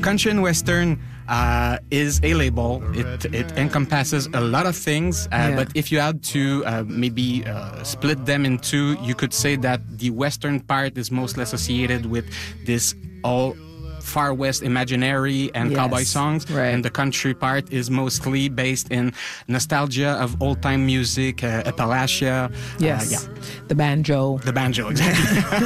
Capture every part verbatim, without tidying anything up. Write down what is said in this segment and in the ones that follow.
Country and Western uh, is a label. It it encompasses a lot of things, uh, Yeah. but if you had to uh, maybe uh, split them in two, you could say that the Western part is mostly associated with this all Far West imaginary and Yes, cowboy songs, right. and the country part is mostly based in nostalgia of old-time music, uh, Appalachia. Yes. Uh, yeah, The banjo. the banjo, exactly.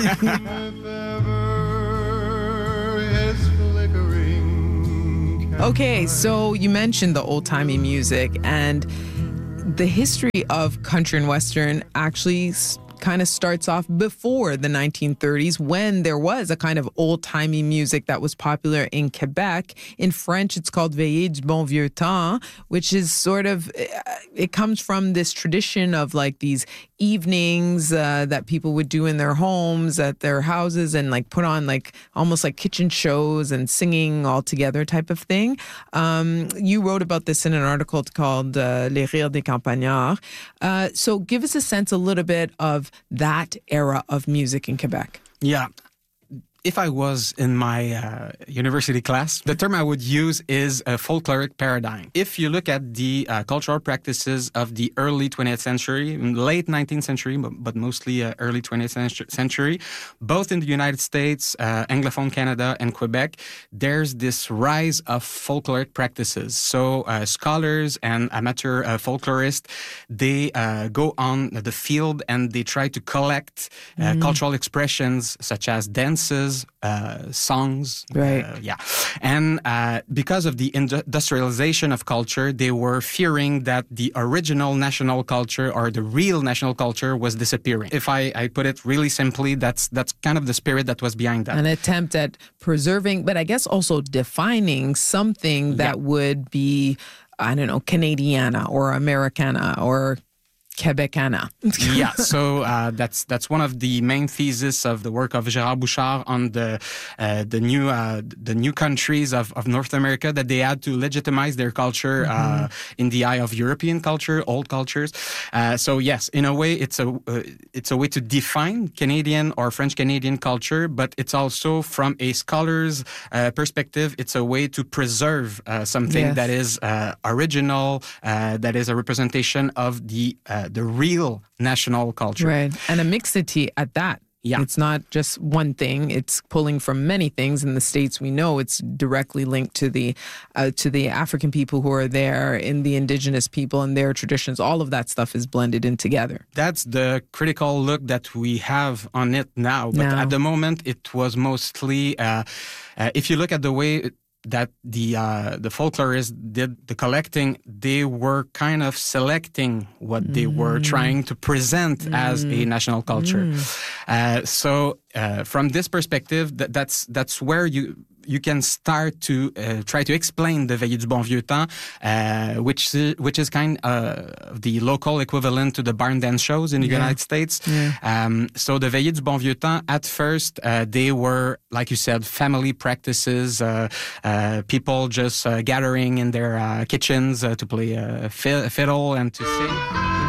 Okay, so you mentioned the old-timey music, and the history of country and western actually s- kind of starts off before the nineteen thirties, when there was a kind of old-timey music that was popular in Quebec. In French, it's called Veillée du bon vieux temps, which is sort of, it comes from this tradition of like these evenings uh, that people would do in their homes, at their houses, and like put on like almost like kitchen shows and singing all together type of thing. Um, you wrote about this in an article called uh, Les Rires des Campagnards. Uh, so give us a sense a little bit of that era of music in Quebec. Yeah. If I was in my uh, university class, the term I would use is a folkloric paradigm. If you look at the uh, cultural practices of the early twentieth century, late nineteenth century, but, but mostly uh, early twentieth century, both in the United States, uh, Anglophone Canada, and Quebec, there's this rise of folkloric practices. So uh, scholars and amateur uh, folklorists, they uh, go on the field and they try to collect uh, mm. cultural expressions such as dances, Uh, songs. Right. Uh, yeah. And uh, because of the industrialization of culture, they were fearing that the original national culture or the real national culture was disappearing. If I, I put it really simply, that's that's kind of the spirit that was behind that. An attempt at preserving, but I guess also defining something that Yeah. would be, I don't know, Canadiana or Americana or Quebecana. Yeah, so uh, that's that's one of the main theses of the work of Gérard Bouchard on the uh, the new uh, the new countries of, of North America, that they had to legitimize their culture mm-hmm. uh, in the eye of European culture, old cultures. Uh, so yes, in a way, it's a uh, it's a way to define Canadian or French Canadian culture, but it's also from a scholar's uh, perspective, it's a way to preserve uh, something Yes. that is uh, original, uh, that is a representation of the uh, the real national culture. Right. And a mixity at that. Yeah. It's not just one thing. It's pulling from many things. In the States, we know it's directly linked to the uh, to the African people who are there, in the indigenous people and their traditions. All of that stuff is blended in together. That's the critical look that we have on it now. But Now. at the moment, it was mostly, uh, uh, if you look at the way that the uh, the folklorists did the collecting, they were kind of selecting what mm. they were trying to present mm. as a national culture. Mm. Uh, so uh, from this perspective, that, that's that's where you you can start to uh, try to explain the Veillée du bon vieux temps, uh, which which is kind of uh, the local equivalent to the barn dance shows in the yeah. United States. Yeah. Um, so the Veillée du bon vieux temps, at first, uh, they were, like you said, family practices, uh, uh, people just uh, gathering in their uh, kitchens uh, to play uh, fi- fiddle and to sing.